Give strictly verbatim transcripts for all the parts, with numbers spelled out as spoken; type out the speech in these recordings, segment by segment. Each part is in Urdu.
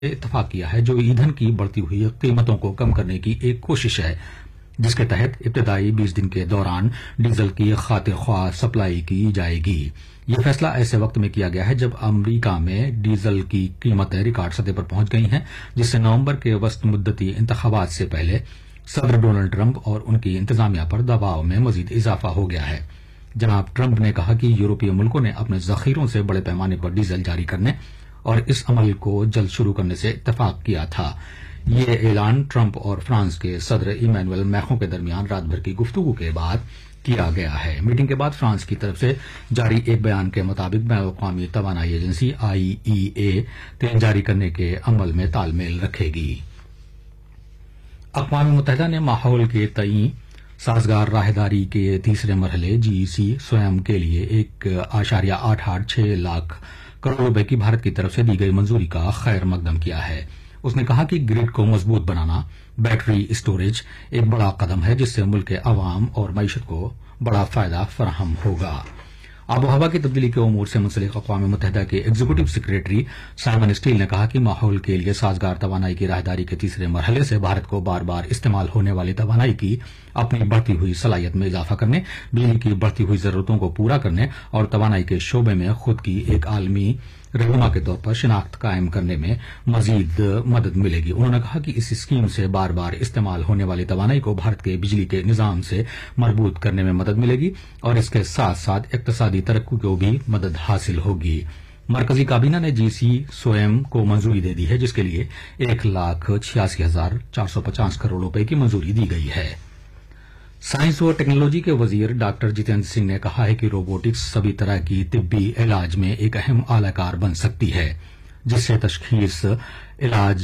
اتفاق کیا ہے جو ایندھن کی بڑھتی ہوئی قیمتوں کو کم کرنے کی ایک کوشش ہے، جس کے تحت ابتدائی بیس دن کے دوران ڈیزل کی خاطر خواہ سپلائی کی جائے گی۔ یہ فیصلہ ایسے وقت میں کیا گیا ہے جب امریکہ میں ڈیزل کی قیمتیں ریکارڈ سطح پر پہنچ گئی ہیں، جس سے نومبر کے وسط مدتی انتخابات سے پہلے صدر ڈونلڈ ٹرمپ اور ان کی انتظامیہ پر دباؤ میں مزید اضافہ ہو گیا ہے۔ جناب ٹرمپ نے کہا کہ یورپی ملکوں نے اپنے ذخیروں سے بڑے پیمانے پر ڈیزل جاری کرنے اور اس عمل کو جلد شروع کرنے سے اتفاق کیا تھا۔ یہ اعلان ٹرمپ اور فرانس کے صدر ایمینوئل میخوں کے درمیان رات بھر کی گفتگو کے بعد کیا گیا ہے۔ میٹنگ کے بعد فرانس کی طرف سے جاری ایک بیان کے مطابق بین الاقوامی توانائی ایجنسی آئی ای اے تیل جاری کرنے کے عمل میں تال میل رکھے گی۔ اقوام متحدہ نے ماحول کے تئیں سازگار راہداری کے تیسرے مرحلے جی سی سویم کے لیے ایک اشاریہ آٹھ آٹھ چھ لاکھ کروڑ روپے کی بھارت کی طرف سے دی گئی منظوری کا خیر مقدم کیا ہے۔ اس نے کہا کہ گرڈ کو مضبوط بنانا، بیٹری اسٹوریج ایک بڑا قدم ہے جس سے ملک کے عوام اور معیشت کو بڑا فائدہ فراہم ہوگا۔ آب و ہوا کی تبدیلی کے امور سے منسلک اقوام متحدہ کے ایگزیکٹو سیکریٹری سائمن اسٹیل نے کہا کہ ماحول کے لیے سازگار توانائی کی راہداری کے تیسرے مرحلے سے بھارت کو بار بار استعمال ہونے والی توانائی کی اپنی بڑھتی ہوئی صلاحیت میں اضافہ کرنے، بجلی کی بڑھتی ہوئی ضرورتوں کو پورا کرنے اور توانائی کے شعبے میں خود کی ایک عالمی رہنما کے طور پر شناخت قائم کرنے میں مزید مدد ملے گی۔ انہوں نے کہا کہ اس اسکیم سے بار بار استعمال ہونے والی توانائی کو بھارت کے بجلی کے نظام سے مربوط کرنے میں مدد ملے گی اور اس کے ساتھ ساتھ اقتصادی ترقی کو بھی مدد حاصل ہوگی۔ مرکزی کابینہ نے جی سی سویم کو منظوری دے دی ہے، جس کے لیے ایک لاکھ چھیاسی ہزار چار سو پچاس کروڑ روپے کی منظوری دی گئی ہے۔ سائنس و ٹیکنالوجی کے وزیر ڈاکٹر جتیندر سنگھ نے کہا ہے کہ روبوٹکس سبھی طرح کی طبی علاج میں ایک اہم اعلی کار بن سکتی ہے، جس سے تشخیص، علاج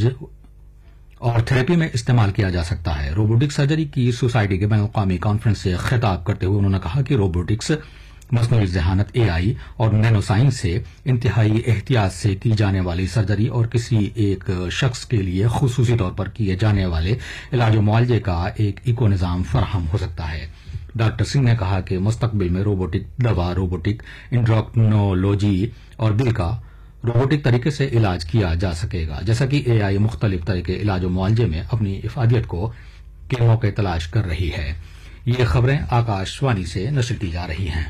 اور تھراپی میں استعمال کیا جا سکتا ہے۔ روبوٹک سرجری کی سوسائٹی کے بین الاقوامی کانفرنس سے خطاب کرتے ہوئے انہوں نے کہا کہ روبوٹکس، مصنوعی ذہانت اے آئی اور نینو سائنس سے انتہائی احتیاط سے کی جانے والی سرجری اور کسی ایک شخص کے لیے خصوصی طور پر کیے جانے والے علاج و معالجے کا ایک ایکو نظام فراہم ہو سکتا ہے۔ ڈاکٹر سنگھ نے کہا کہ مستقبل میں روبوٹک دوا، روبوٹک انڈوکرینولوجی اور دل کا روبوٹک طریقے سے علاج کیا جا سکے گا، جیسا کہ اے آئی مختلف طرح کے علاج و معالجے میں اپنی افادیت کو کے موقع تلاش کر رہی ہے۔ یہ خبریں آکاش وانی سے نشر کی جا رہی ہیں۔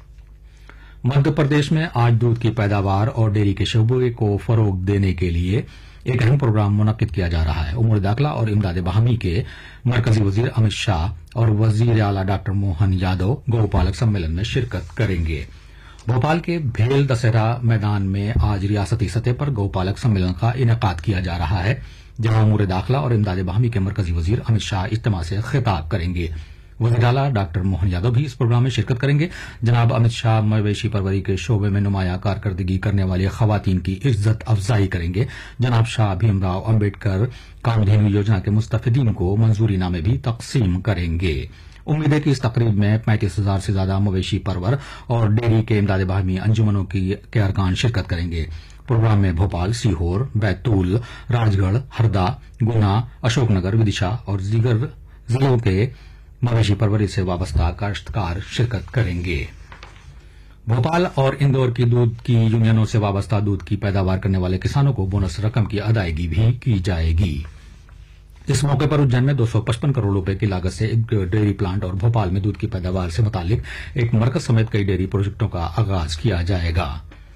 مدھیہ پردیش میں آج دودھ کی پیداوار اور ڈیری کے شعبے کو فروغ دینے کے لیے ایک اہم پروگرام منعقد کیا جا رہا ہے۔ امور داخلہ اور امداد باہمی کے مرکزی وزیر امت شاہ اور وزیر اعلیٰ ڈاکٹر موہن یادو گو پالک سمیلن میں شرکت کریں گے۔ بھوپال کے بھیل دسہرہ میدان میں آج ریاستی سطح پر گو پالک سمیلن کا انعقاد کیا جا رہا ہے، جہاں امور داخلہ اور امداد باہمی کے مرکزی وزیر امت شاہ اجتماع سے خطاب کریں گے۔ وزیر اعلیٰ ڈاکٹر موہن یادو بھی اس پروگرام میں شرکت کریں گے۔ جناب امت شاہ مویشی پروری کے شعبے میں نمایاں کارکردگی کرنے والی خواتین کی عزت افزائی کریں گے۔ جناب شاہ بھیم راؤ امبیڈکر کامدھینو یوجنا کے مستفیدین کو منظوری نامے بھی تقسیم کریں گے۔ امید ہے کہ اس تقریب میں پینتیس ہزار سے زیادہ مویشی پرور اور ڈیری کے امداد باہمی انجمنوں کے ارکان شرکت کریں گے۔ پروگرام میں بھوپال، سیہور، بیتول، راج گڑھ، ہردا، گنا، اشوک نگر، ودشا اور دیگر ضلعوں کے مویشی پروری سے وابستہ کاشتکار شرکت کریں گے۔ بھوپال اور اندور کی دودھ کی یونینوں سے وابستہ دودھ کی پیداوار کرنے والے کسانوں کو بونس رقم کی ادائیگی بھی کی جائے گی۔ اس موقع پر اجین میں دو سو پچپن کروڑ روپے کی لاگت سے ایک ڈیری پلانٹ اور بھوپال میں دودھ کی پیداوار سے متعلق ایک مرکز سمیت کئی ڈیری پروجیکٹوں کا آغاز کیا جائے گا۔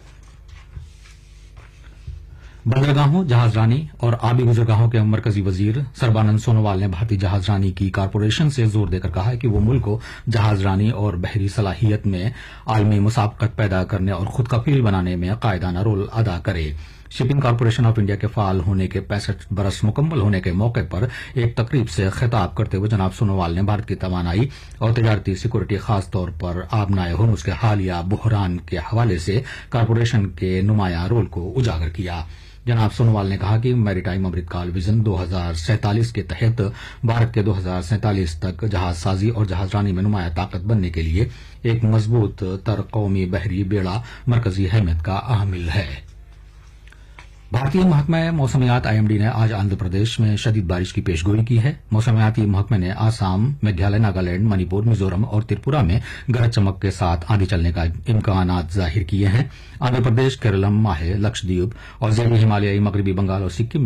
بندرگاہوں، جہاز رانی اور آبی گزرگاہوں کے مرکزی وزیر سربانند سونووال نے بھارتی جہاز رانی کی کارپوریشن سے زور دے کر کہا ہے کہ وہ ملک کو جہاز رانی اور بحری صلاحیت میں عالمی مسابقت پیدا کرنے اور خود کفیل بنانے میں قائدانہ رول ادا کرے۔ شپنگ کارپوریشن آف انڈیا کے فعال ہونے کے پینسٹھ برس مکمل ہونے کے موقع پر ایک تقریب سے خطاب کرتے ہوئے جناب سونووال نے بھارت کی توانائی اور تجارتی سیکورٹی، خاص طور پر آبنائے ہرمز کے حالیہ بحران کے حوالے سے کارپوریشن کے نمایاں رول کو اجاگر کیا۔ جناب سونووال نے کہا کہ میری ٹائم امرتکال ویژن دو ہزار سینتالیس کے تحت بھارت کے دو ہزار سینتالیس تک جہاز سازی اور جہاز رانی میں نمایاں طاقت بننے کے لیے ایک مضبوط تر قومی بحری بیڑا مرکزی اہمیت کا حامل ہے۔ بھارتی محکمہ موسمیات آئی ایم ڈی نے آج آندھر پردیش میں شدید بارش کی پیشگوئی کی ہے۔ موسمیاتی محکمے نے آسام، میگھالیہ، ناگالینڈ، منی پور، میزورم اور تریپورہ میں گرج چمک کے ساتھ آندھی چلنے کا امکانات ظاہر کیے ہیں۔ آندھر پردیش، کیرالم، ماہے، لکشدیپ اور ذیلی ہمالیائی مغربی بنگال اور سکم